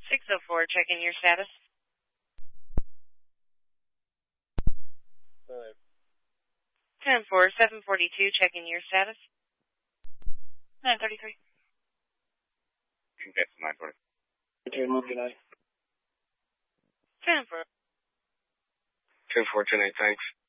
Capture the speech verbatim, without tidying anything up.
six oh four, checking your status. Alright. ten four, seven forty-two, checking your status. nine thirty-three. Okay, nine forty. Okay, move tonight. ten four. ten four, ten eight, thanks.